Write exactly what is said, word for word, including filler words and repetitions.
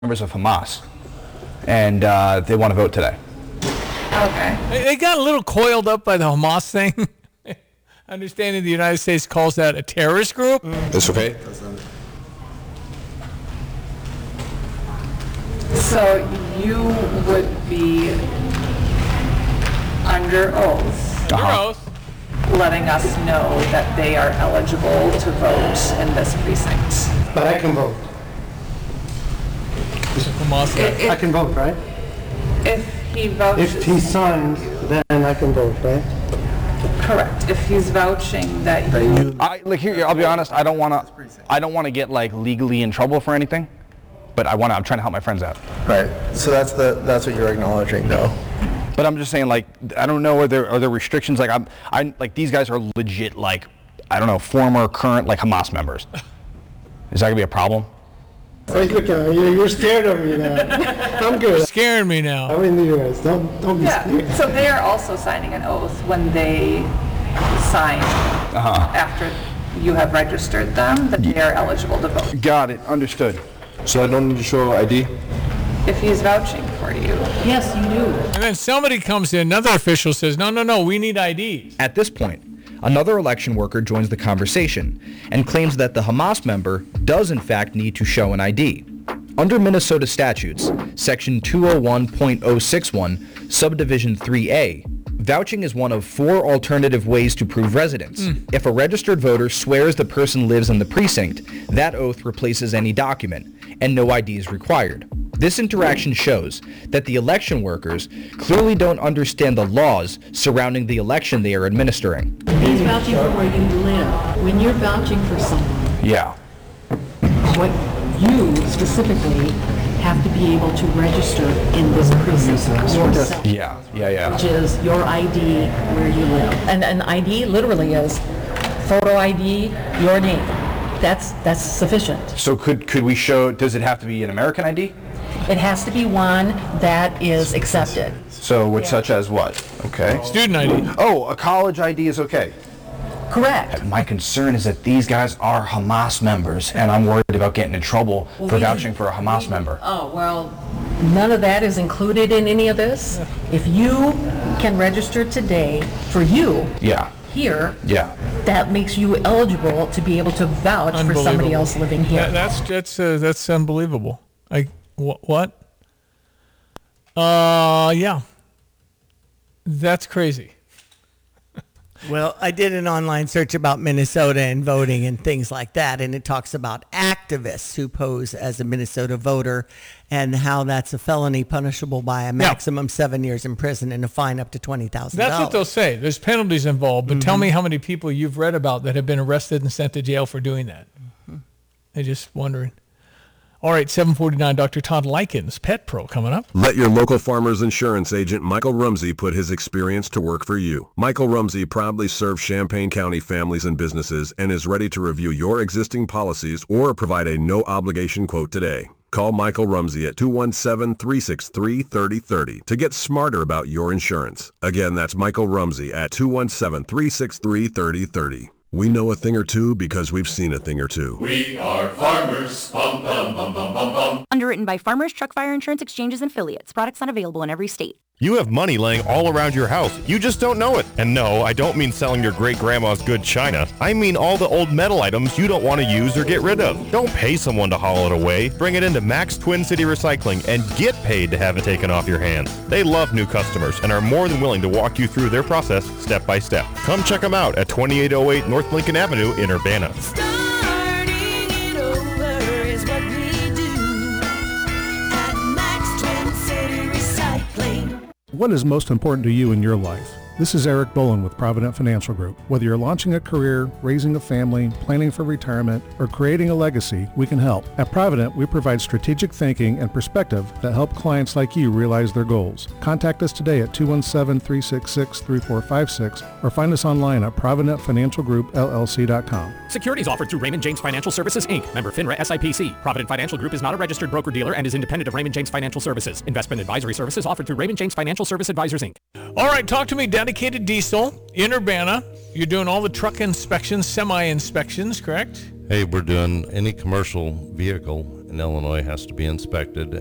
members of Hamas, and uh, they want to vote today. Okay. They got a little coiled up by the Hamas thing. Understanding the United States calls that a terrorist group. Mm. It's okay. So you would be under oath, Under Uh-huh. oath. letting us know that they are eligible to vote in this precinct. But I can vote. Hamas guy. If, I can vote, right? if he vouches, If he signs, then I can vote, right? correct. If he's vouching that you, I like here. I'll be honest. I don't want to. I don't want to get like legally in trouble for anything, but I want to. I'm trying to help my friends out. Right. So that's the that's what you're acknowledging, though. But I'm just saying, like, I don't know. Are there are there restrictions? Like, I'm. I like these guys are legit. Like, I don't know, former, current, like Hamas members. Is that gonna be a problem? Why you looking at me? You're scared of me now. I'm good. Scaring me now. I'm in the U S. Don't don't be yeah. scared. So they are also signing an oath when they sign Uh-huh. after you have registered them that they are eligible to vote. Got it. Understood. So I don't need to show I D? If he's vouching for you. Yes, you do. And then somebody comes in, another official says, no, no, no, we need I Ds. At this point, another election worker joins the conversation and claims that the Hamas member does in fact need to show an I D. Under Minnesota statutes, section two oh one point oh six one, subdivision three A, vouching is one of four alternative ways to prove residence. Mm. If a registered voter swears the person lives in the precinct, that oath replaces any document, and no I D is required. This interaction shows that the election workers clearly don't understand the laws surrounding the election they are administering. He's vouching for where you live. When you're vouching for someone, Yeah. what you specifically have to be able to register in this precinct yourself, Yeah. Yeah. Yeah. which is your I D where you live. And an I D literally is photo I D, your name. That's that's sufficient. So could could we show? Does it have to be an American I D? It has to be one that is accepted. So which such as what? Okay. Student I D. Oh, a college I D is okay. Correct. My concern is that these guys are Hamas members, and I'm worried about getting in trouble for vouching for a Hamas member. Oh, well, none of that is included in any of this. If you can register today for you Yeah. here, Yeah. that makes you eligible to be able to vouch for somebody Unbelievable. else living here. That, that's that's uh, that's unbelievable. I wh- what? Uh, yeah. That's crazy. Well, I did an online search about Minnesota and voting and things like that, and it talks about activists who pose as a Minnesota voter and how that's a felony punishable by a maximum seven years in prison and a fine up to twenty thousand dollars. That's what they'll say. There's penalties involved, but Mm-hmm. tell me how many people you've read about that have been arrested and sent to jail for doing that. Mm-hmm. I'm just wondering. All right, seven forty-nine, Doctor Todd Likens, Pet Pro, coming up. Let your local Farmers Insurance agent Michael Rumsey put his experience to work for you. Michael Rumsey proudly serves Champaign County families and businesses and is ready to review your existing policies or provide a no-obligation quote today. Call Michael Rumsey at two one seven, three six three, three oh three oh to get smarter about your insurance. Again, that's Michael Rumsey at two one seven, three six three, three oh three oh. We know a thing or two because we've seen a thing or two. We are farmers. Bum, bum, bum, bum, bum, bum. Underwritten by Farmers Truck Fire Insurance Exchanges and Affiliates. Products not available in every state. You have money laying all around your house. You just don't know it. And no, I don't mean selling your great-grandma's good china. I mean all the old metal items you don't want to use or get rid of. Don't pay someone to haul it away. Bring it into Max Twin City Recycling and get paid to have it taken off your hands. They love new customers and are more than willing to walk you through their process step by step. Come check them out at twenty-eight oh eight North Lincoln Avenue in Urbana. What is most important to you in your life? This is Eric Boland with Provident Financial Group. Whether you're launching a career, raising a family, planning for retirement, or creating a legacy, we can help. At Provident, we provide strategic thinking and perspective that help clients like you realize their goals. Contact us today at two one seven, three six six, three four five six or find us online at provident financial group L L C dot com. Securities offered through Raymond James Financial Services, Incorporated. Member FINRA S I P C. Provident Financial Group is not a registered broker-dealer and is independent of Raymond James Financial Services. Investment advisory services offered through Raymond James Financial Service Advisors, Incorporated. All right, talk to me. Dedicated Diesel in Urbana. You're doing all the truck inspections, semi-inspections, correct? Hey, we're doing any commercial vehicle in Illinois has to be inspected